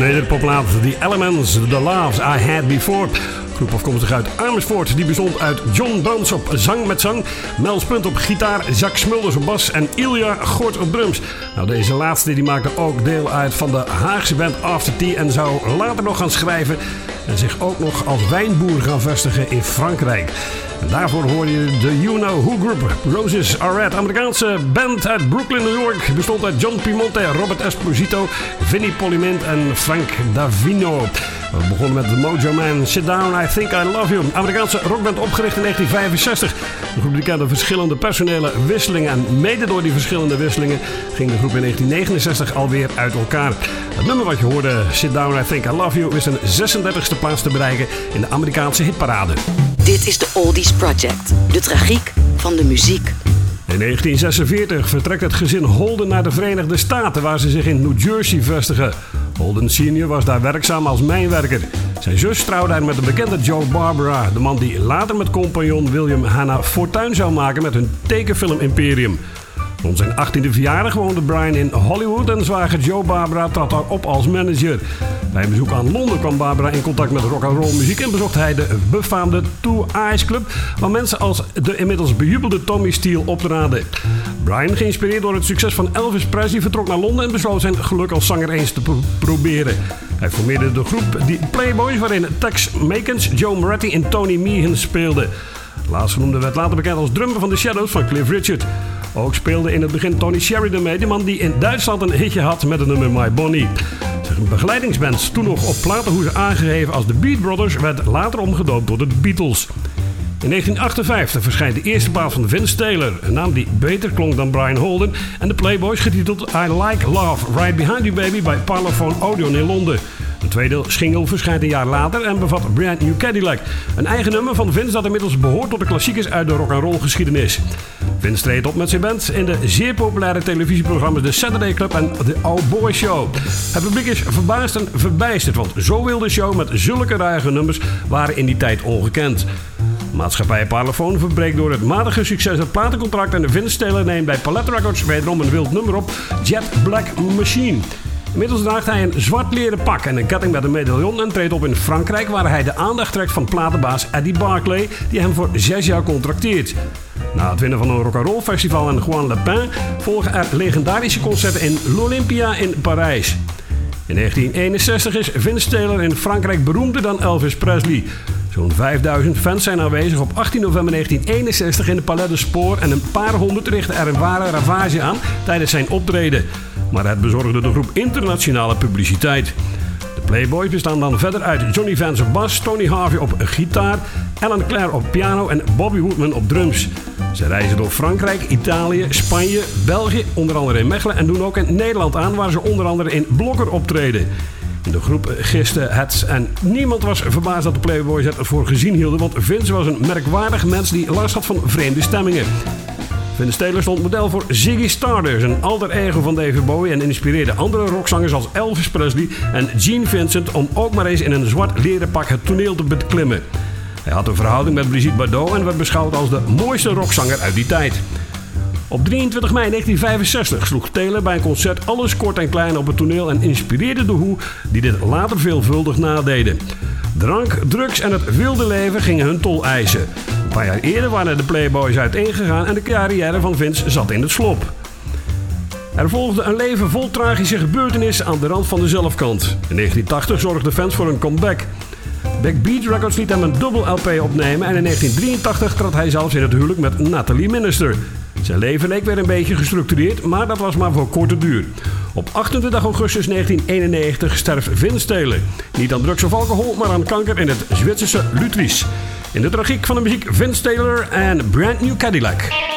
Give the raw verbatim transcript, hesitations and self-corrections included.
nederpopplaat The Elements, The Loves I Had Before. Groep afkomstig uit Amersfoort, die bestond uit John Dans op zang met zang, Mel Spunt op gitaar, Jacques Smulders op bas en Ilja Gort op drums. Nou, deze laatste die maakte ook deel uit van de Haagse band After Tea en zou later nog gaan schrijven en zich ook nog als wijnboer gaan vestigen in Frankrijk. En daarvoor hoor je de You Know Who Group. Roses Are Red, Amerikaanse band uit Brooklyn, New York. Bestond uit John Piemonte, Robert Esposito, Vinnie Poliment en Frank Davino. We begonnen met The Mojo Man, Sit Down, I Think I Love You. Amerikaanse rockband opgericht in negentien vijfenzestig. De groep die kende verschillende personele wisselingen. En mede door die verschillende wisselingen ging de groep in negentien negenenzestig alweer uit elkaar. Het nummer wat je hoorde, Sit Down, I Think I Love You, wist een zesendertigste plaats te bereiken in de Amerikaanse hitparade. Dit is de Oldies Project, de tragiek van de muziek. In negentien zesenveertig vertrekt het gezin Holden naar de Verenigde Staten, waar ze zich in New Jersey vestigen. Holden senior was daar werkzaam als mijnwerker. Zijn zus trouwde hij met de bekende Joe Barbara, de man die later met compagnon William Hanna fortuin zou maken met hun tekenfilm-imperium. Rond zijn achttiende verjaardag woonde Brian in Hollywood en zwager Joe Barbara trad daar op als manager. Bij een bezoek aan Londen kwam Barbara in contact met rock'n'roll muziek en bezocht hij de befaamde Two Eyes Club, waar mensen als de inmiddels bejubelde Tommy Steele optraden. Brian, geïnspireerd door het succes van Elvis Presley, vertrok naar Londen en besloot zijn geluk als zanger eens te pro- proberen. Hij formeerde de groep die Playboys, waarin Tex Makens, Joe Moretti en Tony Meehan speelden. Laatstgenoemde werd later bekend als drummer van The Shadows van Cliff Richard. Ook speelde in het begin Tony Sheridan mee, de man die in Duitsland een hitje had met het nummer My Bonnie. Zijn begeleidingsband, toen nog op platenhoes aangegeven als de Beat Brothers, werd later omgedoopt door de Beatles. In negentien achtenvijftig verschijnt de eerste plaat van Vince Taylor, een naam die beter klonk dan Brian Holden, en de Playboys, getiteld I Like Love, Right Behind You Baby bij Parlophone Odeon in Londen. Een tweede single verschijnt een jaar later en bevat Brand New Cadillac, een eigen nummer van Vince dat inmiddels behoort tot de klassiekers uit de rock'n'roll geschiedenis. Vince treedt op met zijn band in de zeer populaire televisieprogramma's The Saturday Club en The Old Boy Show. Het publiek is verbaasd en verbijsterd, want zo wilde show met zulke ruige nummers waren in die tijd ongekend. Maatschappij Parlophone verbreekt door het matige succes het platencontract en de Vince Taylor neemt bij Palette Records wederom een wild nummer op, Jet Black Machine. Inmiddels draagt hij een zwart leren pak en een ketting met een medaillon en treedt op in Frankrijk, waar hij de aandacht trekt van platenbaas Eddie Barclay, die hem voor zes jaar contracteert. Na het winnen van een rock'n'roll festival in Juan Lepin volgen er legendarische concerten in l'Olympia in Parijs. In negentien eenenzestig is Vince Taylor in Frankrijk beroemder dan Elvis Presley. Zo'n vijfduizend fans zijn aanwezig op achttien november negentien eenenzestig in de Palais de Sport en een paar honderd richten er een ware ravage aan tijdens zijn optreden. Maar het bezorgde de groep internationale publiciteit. De Playboys bestaan dan verder uit Johnny Vance op bas, Tony Harvey op gitaar, Alan Clare op piano en Bobby Woodman op drums. Ze reizen door Frankrijk, Italië, Spanje, België, onder andere in Mechelen en doen ook in Nederland aan, waar ze onder andere in Blokker optreden. In de groep giste het en niemand was verbaasd dat de Playboys het ervoor gezien hielden, want Vince was een merkwaardig mens die last had van vreemde stemmingen. Vince Taylor stond model voor Ziggy Stardust, een alter ego van David Bowie, en inspireerde andere rockzangers als Elvis Presley en Gene Vincent om ook maar eens in een zwart leren pak het toneel te beklimmen. Hij had een verhouding met Brigitte Bardot en werd beschouwd als de mooiste rockzanger uit die tijd. Op drieëntwintig mei negentien vijfenzestig sloeg Taylor bij een concert alles kort en klein op het toneel en inspireerde de Who, die dit later veelvuldig nadeden. Drank, drugs en het wilde leven gingen hun tol eisen. Een paar jaar eerder waren de Playboys uiteengegaan en de carrière van Vince zat in het slop. Er volgde een leven vol tragische gebeurtenissen aan de rand van de zelfkant. In negentien tachtig zorgden fans voor een comeback. Backbeat Records liet hem een dubbel L P opnemen en in negentien drieëntachtig trad hij zelfs in het huwelijk met Nathalie Minister. Zijn leven leek weer een beetje gestructureerd, maar dat was maar voor korte duur. Op achtentwintig augustus negentien eenennegentig sterft Vince Taylor. Niet aan drugs of alcohol, maar aan kanker in het Zwitserse Lutris. In de tragiek van de muziek Vince Taylor en Brand New Cadillac.